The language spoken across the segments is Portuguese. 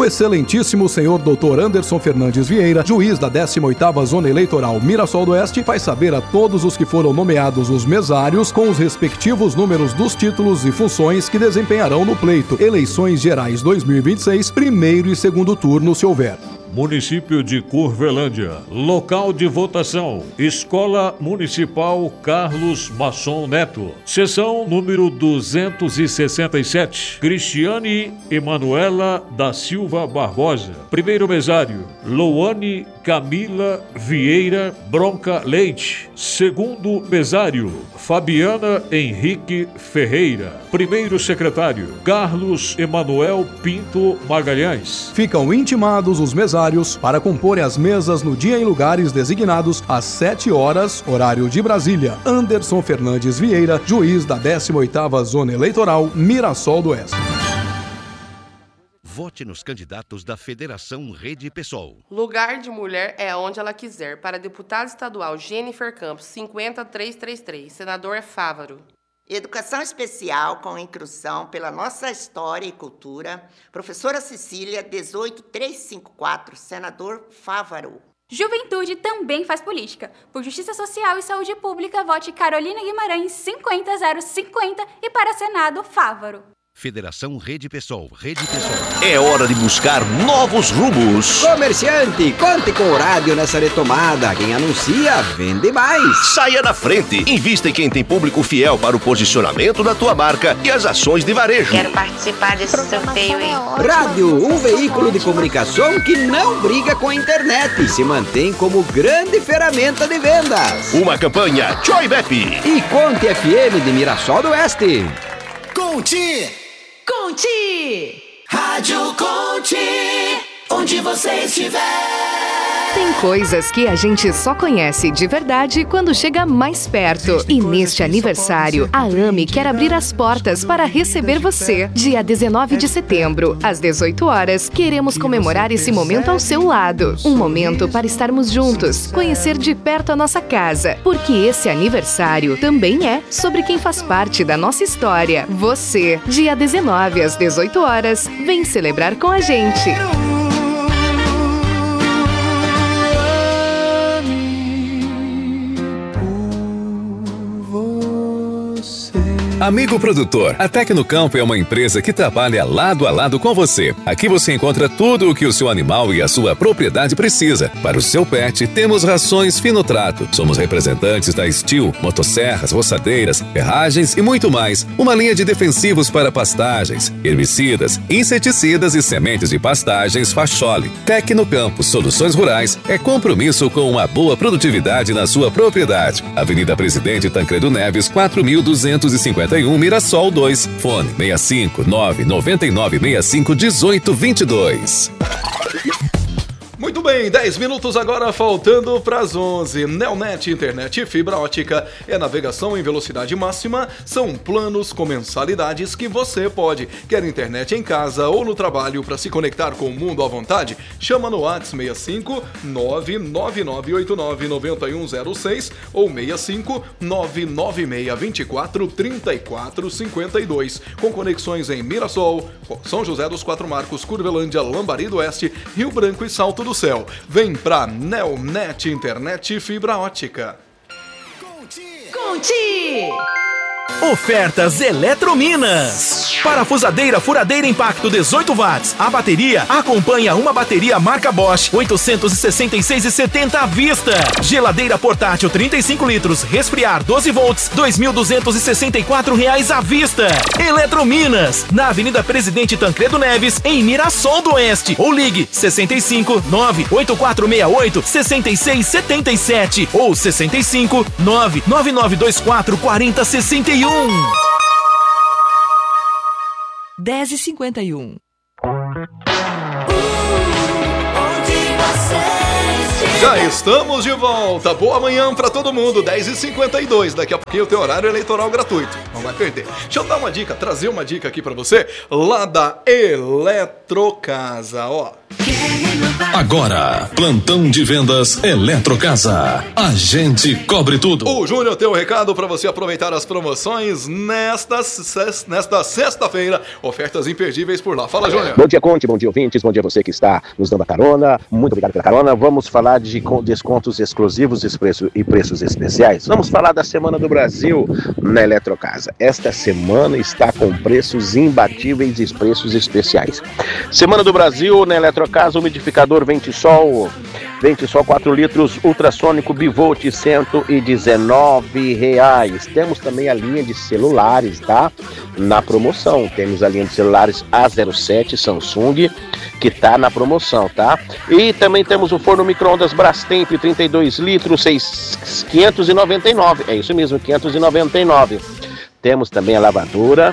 excelentíssimo senhor Dr. Anderson Fernandes Vieira, juiz da 18ª Zona Eleitoral Mirassol do Oeste, faz saber a todos os que foram nomeados os mesários com os respectivos números dos títulos e funções que desempenharão no pleito Eleições Gerais 2026, primeiro e segundo turno, se houver. Município de Curvelândia. Local de votação: Escola Municipal Carlos Masson Neto. Seção número 267. Cristiane Emanuela da Silva Barbosa. Primeiro mesário: Louane Camila Vieira Bronca Leite. Segundo mesário: Fabiana Henrique Ferreira. Primeiro secretário: Carlos Emanuel Pinto Magalhães. Ficam intimados os mesários para comporem as mesas no dia e lugares designados às 7 horas, horário de Brasília. Anderson Fernandes Vieira, juiz da 18ª Zona Eleitoral Mirassol do Oeste. Vote nos candidatos da Federação Rede PSOL. Lugar de mulher é onde ela quiser. Para deputada estadual Jennifer Campos, 50333. Senador é Fávaro. Educação especial com inclusão pela nossa história e cultura. Professora Cecília, 18354. Senador Fávaro. Juventude também faz política. Por Justiça Social e Saúde Pública, vote Carolina Guimarães 50050 e para Senado, Fávaro. Federação Rede PSOL. Rede PSOL. É hora de buscar novos rumos. Comerciante, conte com o rádio nessa retomada. Quem anuncia, vende mais. Saia na frente. Invista em quem tem público fiel para o posicionamento da tua marca e as ações de varejo. Quero participar desse sorteio aí. Rádio, um veículo de comunicação que não briga com a internet e se mantém como grande ferramenta de vendas. Uma campanha Joy Bep e Conte FM de Mirassol do Oeste. Conte! Conte! Rádio Conte, onde você estiver. Tem coisas que a gente só conhece de verdade quando chega mais perto. E neste aniversário, a AME quer abrir as portas para receber você. Dia 19 de setembro, às 18 horas, queremos comemorar esse momento ao seu lado. Um momento para estarmos juntos, conhecer de perto a nossa casa. Porque esse aniversário também é sobre quem faz parte da nossa história. Você. Dia 19 às 18 horas, vem celebrar com a gente. Amigo produtor, a Tecnocampo é uma empresa que trabalha lado a lado com você. Aqui você encontra tudo o que o seu animal e a sua propriedade precisa. Para o seu pet, temos rações Finotrato. Somos representantes da Steel, motosserras, roçadeiras, ferragens e muito mais. Uma linha de defensivos para pastagens, herbicidas, inseticidas e sementes de pastagens Facholi. Tecnocampo Soluções Rurais é compromisso com uma boa produtividade na sua propriedade. Avenida Presidente Tancredo Neves, 4251 Mirassol 2. Fone 65999651822. Muito bem, 10 minutos agora faltando para as 11. Neonet Internet e Fibra Ótica é navegação em velocidade máxima, são planos com mensalidades que você pode. Quer internet em casa ou no trabalho para se conectar com o mundo à vontade? Chama no WhatsApp 65 999899106 ou 65 99624 3452. Com conexões em Mirassol, São José dos Quatro Marcos, Curvelândia, Lambari do Oeste, Rio Branco e Salto do Céu. Vem pra Neonet Internet e Fibra Ótica. Conte! Ofertas Eletrominas. Parafusadeira furadeira impacto 18 watts. A bateria acompanha uma bateria marca Bosch 866,70 à vista. Geladeira portátil 35 litros, resfriar 12 volts, R$ 2.264 à vista. Eletrominas, na Avenida Presidente Tancredo Neves, em Mirassol do Oeste. Ou ligue 65 98468 6677 ou 65 99924 4061. 10h51. Já estamos de volta. Boa manhã pra todo mundo. 10h52. Daqui a pouquinho tem horário eleitoral gratuito. Não vai perder. Deixa eu dar uma dica, trazer uma dica aqui pra você lá da Eletrocasa, ó. Agora, plantão de vendas Eletrocasa. A gente cobre tudo. O Júnior tem um recado para você aproveitar as promoções nesta sexta-feira. Ofertas imperdíveis por lá. Fala, Júnior. Bom dia, Conte. Bom dia, ouvintes. Bom dia você que está nos dando a carona. Muito obrigado pela carona. Vamos falar de descontos exclusivos e preços especiais. Vamos falar da Semana do Brasil na Eletrocasa. Esta semana está com preços imbatíveis e preços especiais. Semana do Brasil na Eletrocasa, umidificador Ventisol 4 litros ultrassônico Bivolt, R$119. Temos também a linha de celulares, tá? Na promoção. Temos a linha de celulares A07 Samsung, que tá na promoção, tá? E também temos o forno micro-ondas Brastemp, 32 litros, 599. É isso mesmo, 599. Temos também a lavadora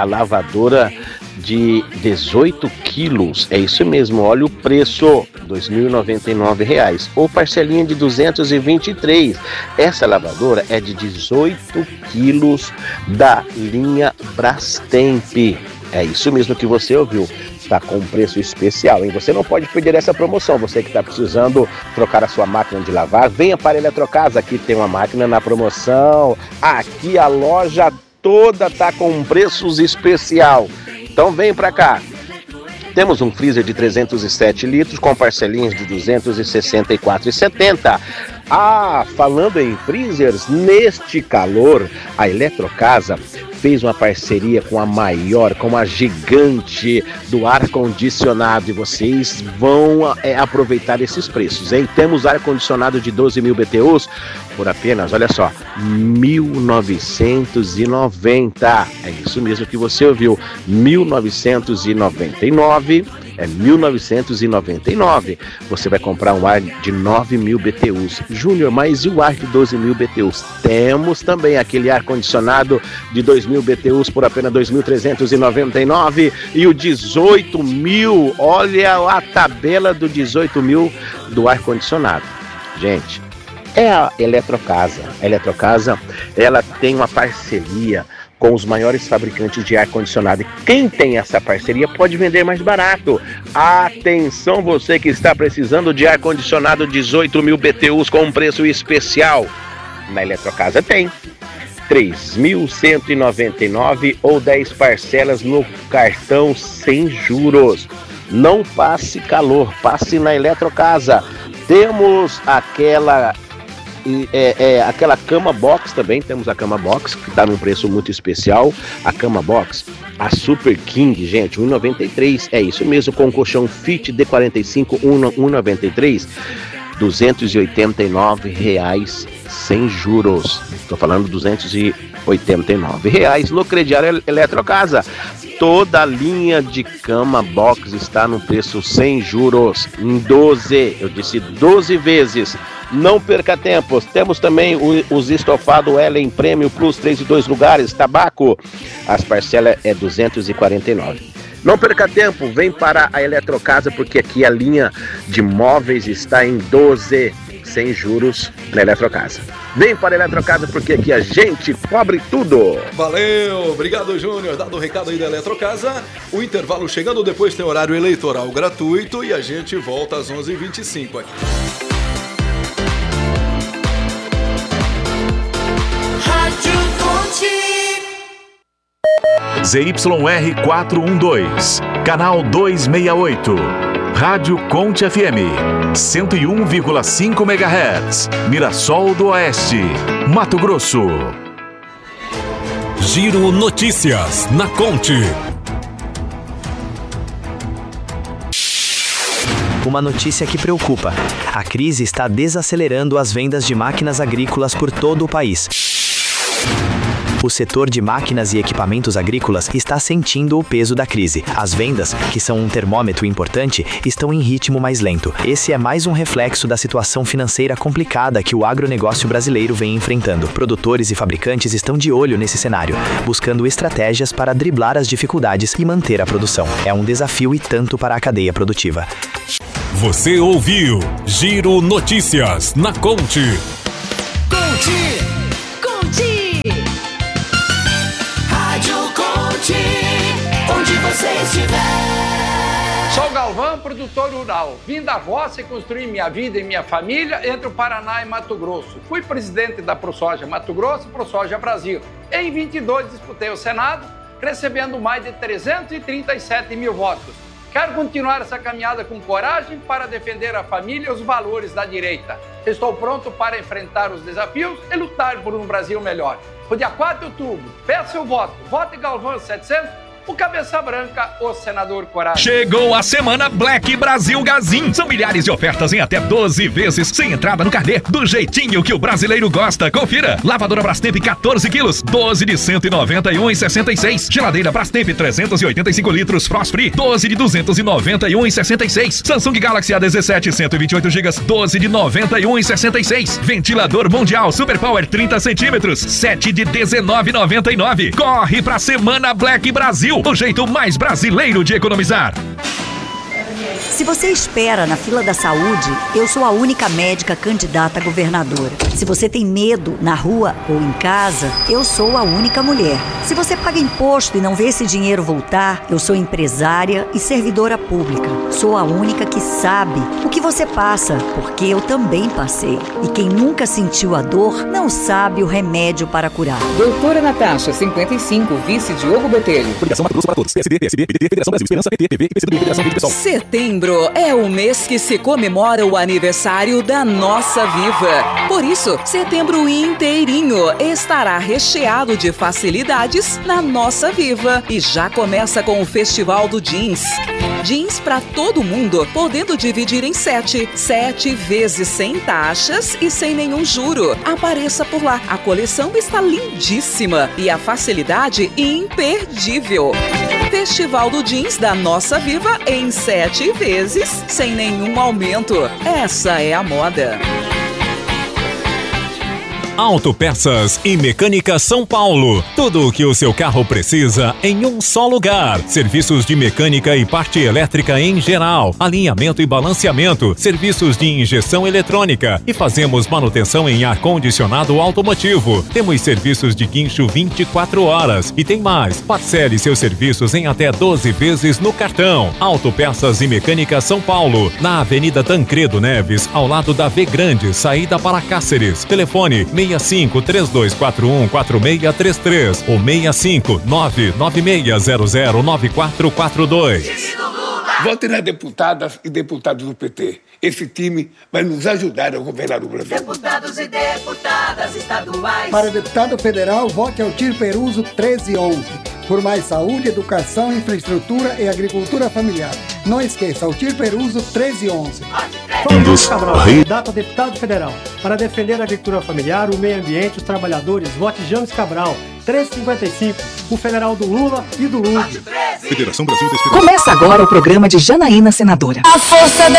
de 18 quilos, é isso mesmo, olha o preço, R$ 2.099, ou parcelinha de 223. Essa lavadora é de 18 quilos da linha Brastemp, é isso mesmo que você ouviu, está com preço especial, hein? Você não pode perder essa promoção, você que está precisando trocar a sua máquina de lavar, venha para a Eletrocasa, aqui tem uma máquina na promoção, aqui a loja toda tá com preços especial. Então vem pra cá. Temos um freezer de 307 litros com parcelinhas de R$ 264,70. Falando em freezers, neste calor, a Eletrocasa fez uma parceria com a gigante do ar-condicionado, e vocês vão aproveitar esses preços, hein? Temos ar-condicionado de 12.000 BTUs por apenas, olha só, R$ 1.990. É isso mesmo que você ouviu, 1.999. É 1.999. Você vai comprar um ar de 9.000 BTUs. Júnior, mas e o ar de 12.000 BTUs? Temos também aquele ar-condicionado de 2.000 BTUs por apenas 2.399. E o 18.000, olha a tabela do 18.000 do ar-condicionado. Gente, é a Eletrocasa. A Eletrocasa, ela tem uma parceria com os maiores fabricantes de ar-condicionado. E quem tem essa parceria pode vender mais barato. Atenção, você que está precisando de ar-condicionado 18.000 BTUs com um preço especial. Na Eletrocasa tem. 3.199 ou 10 parcelas no cartão sem juros. Não passe calor, passe na Eletrocasa. Temos aquela cama box também, temos a cama box que está num preço muito especial. A cama box, a Super King, gente, R$1,93, é isso mesmo, com colchão Fit D45, R$1,93, R$289 sem juros. Estou falando R$289 no crediário Eletrocasa. Toda a linha de cama box está no preço sem juros, em 12 vezes. Não perca tempo. Temos também os estofados Ellen Premium Plus 3 e 2 lugares, tabaco. As parcelas é R$249. Não perca tempo, vem para a Eletrocasa, porque aqui a linha de móveis está em 12 sem juros na Eletrocasa. Vem para a Eletrocasa, porque aqui a gente cobre tudo. Valeu, obrigado, Júnior. Dado o recado aí da Eletrocasa, o intervalo chegando, depois tem horário eleitoral gratuito e a gente volta às 11h25 aqui. ZYR 412, canal 268. Rádio Conte FM, 101,5 MHz, Mirassol do Oeste, Mato Grosso. Giro Notícias na Conte. Uma notícia que preocupa. A crise está desacelerando as vendas de máquinas agrícolas por todo o país. O setor de máquinas e equipamentos agrícolas está sentindo o peso da crise. As vendas, que são um termômetro importante, estão em ritmo mais lento. Esse é mais um reflexo da situação financeira complicada que o agronegócio brasileiro vem enfrentando. Produtores e fabricantes estão de olho nesse cenário, buscando estratégias para driblar as dificuldades e manter a produção. É um desafio e tanto para a cadeia produtiva. Você ouviu Giro Notícias na Conte. Conte! Onde você estiver. Sou Galvão, produtor rural. Vim da roça e construí minha vida e minha família entre o Paraná e Mato Grosso. Fui presidente da ProSoja Mato Grosso e ProSoja Brasil. Em 22 disputei o Senado, recebendo mais de 337 mil votos. Quero continuar essa caminhada com coragem para defender a família e os valores da direita. Estou pronto para enfrentar os desafios e lutar por um Brasil melhor. No dia 4 de outubro, peço seu voto. Vote Galvão 700. O cabeça branca, o senador Coragem. Chegou a semana Black Brasil Gazin. São milhares de ofertas em até 12 vezes, sem entrada no carnê, do jeitinho que o brasileiro gosta. Confira. Lavadora Brastemp 14 quilos, 12 de 191,66. Geladeira Brastemp 385 litros Frost Free, 12 de 291,66. Samsung Galaxy A17 128 GB, 12 de 91,66. Ventilador Mundial Super Power 30 centímetros, 7 de 19,99. Corre pra semana Black Brasil. O jeito mais brasileiro de economizar. Se você espera na fila da saúde, eu sou a única médica candidata a governadora. Se você tem medo na rua ou em casa, eu sou a única mulher. Se você paga imposto e não vê esse dinheiro voltar, eu sou empresária e servidora pública. Sou a única que sabe o que você passa, porque eu também passei. E quem nunca sentiu a dor, não sabe o remédio para curar. Doutora Natasha, 55, vice Diogo Botelho. Coligação Mato Grosso para todos. PSB, PTB, Federação Brasil Esperança, PT, PV, PCdoB e Federação Rede Pessoal. Setembro é o mês que se comemora o aniversário da Nossa Viva. Por isso, setembro inteirinho estará recheado de facilidades na Nossa Viva. E já começa com o Festival do Jeans. Jeans para todo mundo, podendo dividir em 7 vezes sem taxas e sem nenhum juro. Apareça por lá. A coleção está lindíssima e a facilidade imperdível. Festival do Jeans da Nossa Viva em 7 vezes, sem nenhum aumento. Essa é a moda. Autopeças e Mecânica São Paulo. Tudo o que o seu carro precisa em um só lugar. Serviços de mecânica e parte elétrica em geral. Alinhamento e balanceamento. Serviços de injeção eletrônica. E fazemos manutenção em ar-condicionado automotivo. Temos serviços de guincho 24 horas. E tem mais. Parcele seus serviços em até 12 vezes no cartão. Autopeças e Mecânica São Paulo. Na Avenida Tancredo Neves, ao lado da V Grande, saída para Cáceres. Telefone 65-3241-4633 ou 65-996009442. Vote nas deputadas e deputados do PT. Esse time vai nos ajudar a governar o Brasil. Deputados e deputadas estaduais. Para deputado federal, vote Altir Peruso 1311. Por mais saúde, educação, infraestrutura e agricultura familiar. Não esqueça, Altir Peruso 1311. Cabral, candidato a deputado federal. Para defender a agricultura familiar, o meio ambiente, os trabalhadores, vote James Cabral 355. O federal do Lula e do Lula. Federação Brasil da Esperança. Começa agora o programa de Janaína Senadora. A força da